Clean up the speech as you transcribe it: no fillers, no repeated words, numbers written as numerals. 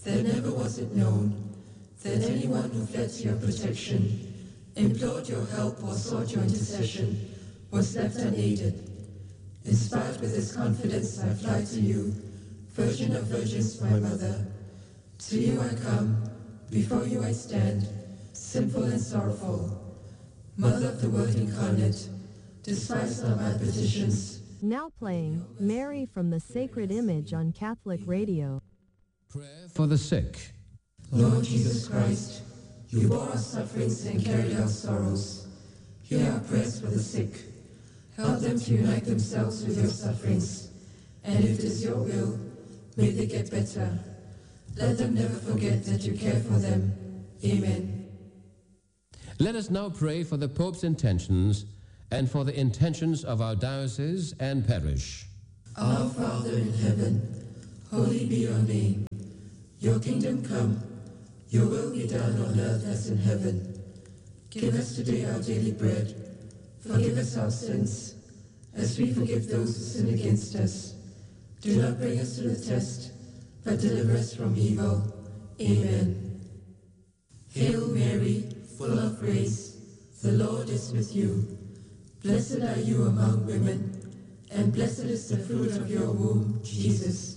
There never was it known that anyone who fled to your protection, implored your help or sought your intercession, was left unaided. Inspired with this confidence, I fly to you, Virgin of Virgins, my mother. To you I come, before you I stand, sinful and sorrowful. Mother of the Word incarnate, despise not my petitions. Now playing Mary from the Sacred Image on Catholic Radio. Prayer for the sick. Lord Jesus Christ, you bore our sufferings and carried our sorrows. Hear our prayers for the sick. Help them to unite themselves with your sufferings. And if it is your will, may they get better. Let them never forget that you care for them. Amen. Let us now pray for the Pope's intentions and for the intentions of our diocese and parish. Our Father in heaven, holy be your name. Your kingdom come, your will be done on earth as in heaven. Give us today our daily bread. Forgive us our sins, as we forgive those who sin against us. Do not bring us to the test, but deliver us from evil. Amen. Hail Mary, full of grace, the Lord is with you. Blessed are you among women, and blessed is the fruit of your womb, Jesus.